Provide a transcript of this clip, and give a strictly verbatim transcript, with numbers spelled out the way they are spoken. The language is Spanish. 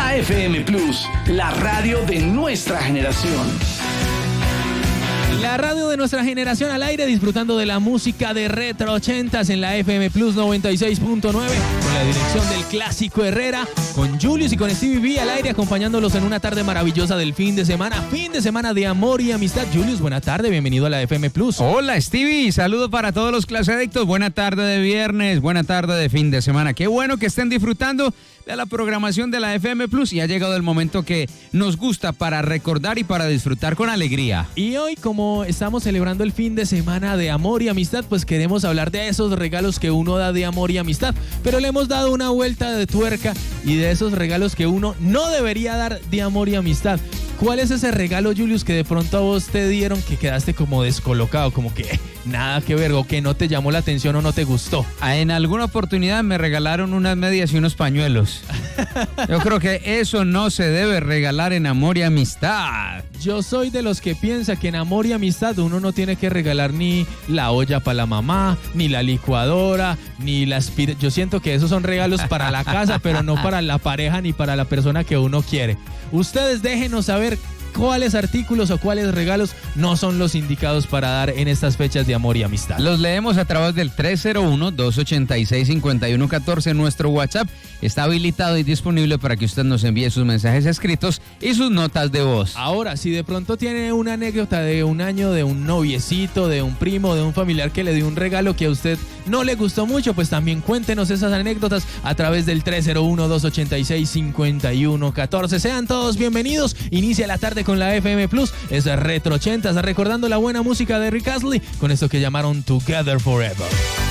La F M Plus, la radio de nuestra generación. La radio de nuestra generación al aire, disfrutando de la música de Retro ochentas en la F M Plus noventa y seis punto nueve, con la dirección del Clásico Herrera, con Julius y con Stevie B al aire, acompañándolos en una tarde maravillosa del fin de semana, fin de semana de amor y amistad. Julius, buena tarde, bienvenido a la F M Plus. Hola Stevie, saludo para todos los clase adictos, buena tarde de viernes, buena tarde de fin de semana. Qué bueno que estén disfrutando de la programación de la F M Plus y ha llegado el momento que nos gusta para recordar y para disfrutar con alegría. Y hoy, como estamos celebrando el fin de semana de amor y amistad, pues queremos hablar de esos regalos que uno da de amor y amistad, pero le hemos dado una vuelta de tuerca y de esos regalos que uno no debería dar de amor y amistad. ¿Cuál es ese regalo, Julius, que de pronto a vos te dieron que quedaste como descolocado, como que nada que ver, o que no te llamó la atención o no te gustó? En alguna oportunidad me regalaron unas medias y unos pañuelos. Yo creo que eso no se debe regalar en amor y amistad. Yo soy de los que piensa que en amor y amistad uno no tiene que regalar ni la olla para la mamá, ni la licuadora, ni la aspira. Yo siento que esos son regalos para la casa, pero no para la pareja ni para la persona que uno quiere. Ustedes déjenos saber cuáles artículos o cuáles regalos no son los indicados para dar en estas fechas de amor y amistad. Los leemos a través del tres cero uno, dos ocho seis, cinco uno uno cuatro. Nuestro WhatsApp está habilitado y disponible para que usted nos envíe sus mensajes escritos y sus notas de voz. Ahora, si de pronto tiene una anécdota de un año, de un noviecito, de un primo, de un familiar que le dio un regalo que a usted no le gustó mucho, pues también cuéntenos esas anécdotas a través del tres cero uno, dos ocho seis, cinco uno cuatro. Sean todos bienvenidos. Inicia la tarde con la F M Plus. Es Retro ochentas, recordando la buena música de Rick Astley con esto que llamaron Together Forever.